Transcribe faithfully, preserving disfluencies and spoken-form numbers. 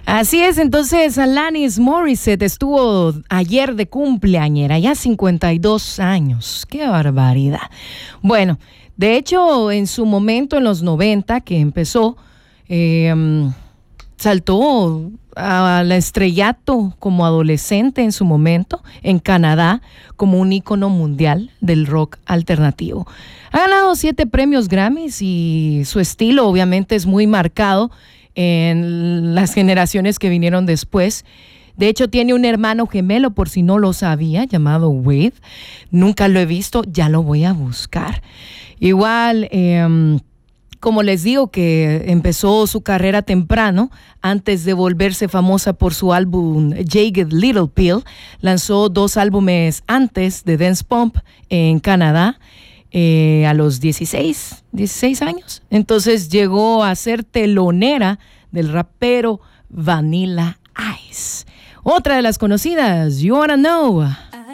Así es, entonces Alanis Morissette estuvo ayer de cumpleañera, ya cincuenta y dos años. ¡Qué barbaridad! Bueno, de hecho, en su momento, en los noventa, que empezó, eh, saltó al estrellato como adolescente en su momento en Canadá como un ícono mundial del rock alternativo. Ha ganado siete premios Grammys y su estilo obviamente es muy marcado en las generaciones que vinieron después. De hecho, tiene un hermano gemelo, por si no lo sabía, llamado Wade. Nunca lo he visto, ya lo voy a buscar. Igual, eh, como les digo, que empezó su carrera temprano, antes de volverse famosa por su álbum Jagged Little Pill. Lanzó dos álbumes antes de Dance Pump en Canadá, eh, a los dieciséis, dieciséis años. Entonces llegó a ser telonera del rapero Vanilla Ice. Otra de las conocidas, You Wanna Know.